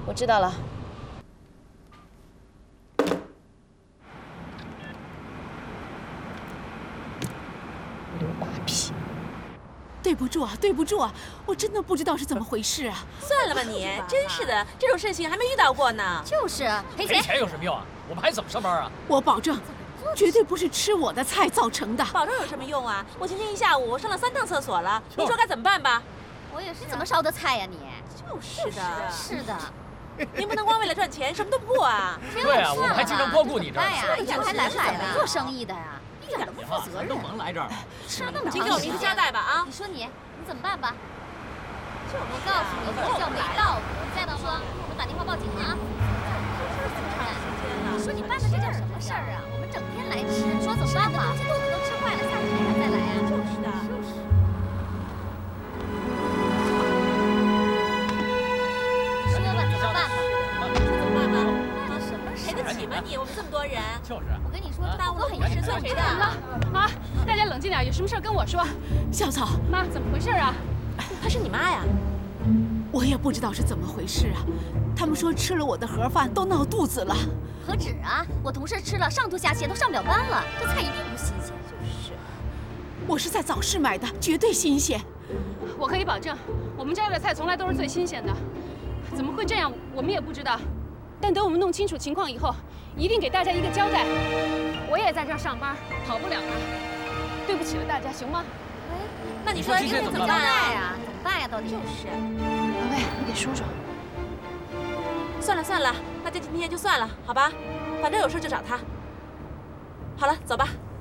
我知道了。流马屁！ 对不住啊，对不住啊，我真的不知道是怎么回事啊！ 算了吧你，真是的，这种事情还没遇到过呢。 就是赔钱。 赔钱有什么用啊？我们还怎么上班啊？ 我保证，绝对不是吃我的菜造成的。 保证有什么用啊？我今天一下午上了3趟厕所了，你说该怎么办吧？ 我也是。你怎么烧的菜呀你？ 就是的， 是的。 您不能光为了赚钱什么都不顾啊！ 对啊，我们还经常光顾你这儿。 哎呀，以后还来不来了？做生意的呀，一点都不负责任。 都甭来这儿。 吃了那么请给我明交代吧啊！ 你说你怎么办吧？我告诉你，这叫没道德。再不说，我打电话报警了啊！你说你办的这叫什么事儿啊？我们整天来吃，说怎么办吧？这肚子都吃坏了，下次还敢再来啊？ 就是的。 说吧，怎么办吧？ 怎么办吧？ 那什么事？ 赔得起吗你？我们这么多人。 就是。 我跟你说， 耽误了50人算谁的？ 妈，大家冷静点，有什么事跟我说。 小草， 妈，怎么回事啊？ 她是你妈呀？ 我也不知道是怎么回事啊。他们说吃了我的盒饭都闹肚子了。 何止啊！我同事吃了上吐下泻，都上不了班了。这菜一定不新鲜。 就是。 我是在早市买的，绝对新鲜。 我可以保证，我们家的菜从来都是最新鲜的。怎么会这样，我们也不知道。但等我们弄清楚情况以后，一定给大家一个交代。我也在这儿上班，跑不了了。对不起了大家，行吗？ 哎， 那你说应该怎么办呀？怎么办呀？到底就是。 宝贝，你给说说。 算了，大家今天就算了，好吧？反正有事就找他。好了，走吧。